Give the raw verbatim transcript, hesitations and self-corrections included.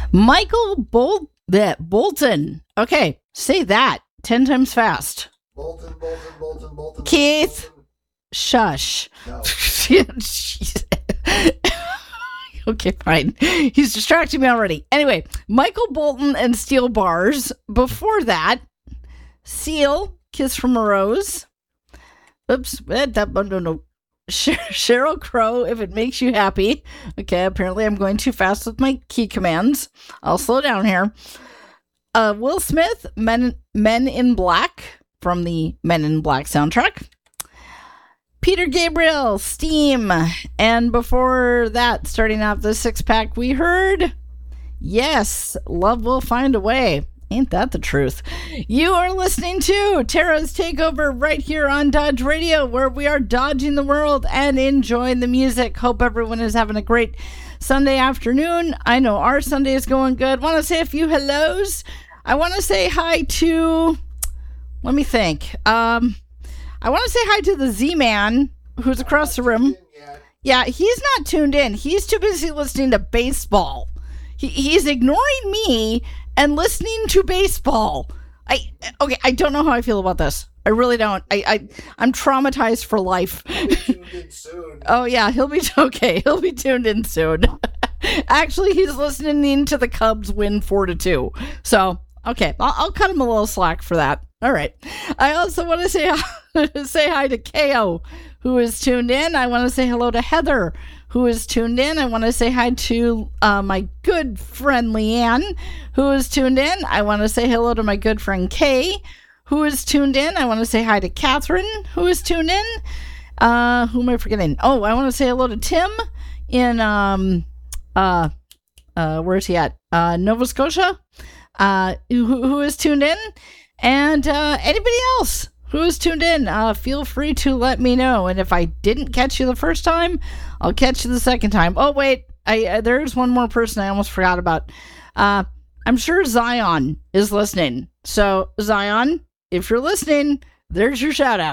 Michael Bol- that Bolton. Okay, say that ten times fast. Bolton, Bolton, Bolton, Bolton. Keith. Bolton. Shush. No. Okay, fine. He's distracting me already. Anyway, Michael Bolton and Steel Bars. Before that, Seal, Kiss from a Rose. Oops. eh, that- No, no, no. Sher- Sheryl Crow, If It Makes You Happy. Okay, apparently I'm going too fast with my key commands. I'll slow down here. Uh, Will Smith, Men, Men in Black, from the Men in Black soundtrack. Peter Gabriel, Steam. And before that, starting off the six pack, we heard Yes, Love Will Find a Way. Ain't that the truth? You are listening to Tara's Takeover right here on Dodge Radio, where we are dodging the world and enjoying the music. Hope everyone is having a great Sunday afternoon. I know our Sunday is going good. Want to say a few hellos? I want to say hi to, let me think. Um, I want to say hi to the Z-Man, who's across the room. Yeah, he's not tuned in. He's too busy listening to baseball. He, he's ignoring me and listening to baseball. I okay. I don't know how I feel about this. I really don't. I, I I'm traumatized for life. He'll be tuned in soon. Oh yeah, he'll be okay. He'll be tuned in soon. Actually, he's listening to the Cubs win four to two. So okay, I'll, I'll cut him a little slack for that. All right. I also want to say say hi to K O, who is tuned in. I want to say hello to Heather, who is tuned in. I want to say hi to uh, my good friend Leanne, who is tuned in. I want to say hello to my good friend Kay, who is tuned in. I want to say hi to Catherine, who is tuned in. Uh, who am I forgetting? Oh, I want to say hello to Tim in, um, uh, uh, where's he at? Uh, Nova Scotia, uh, who, who is tuned in. And uh, anybody else who is tuned in, uh, feel free to let me know. And if I didn't catch you the first time, I'll catch you the second time. Oh, wait, I, uh, there's one more person I almost forgot about. Uh, I'm sure Zion is listening. So, Zion, if you're listening, there's your shout out.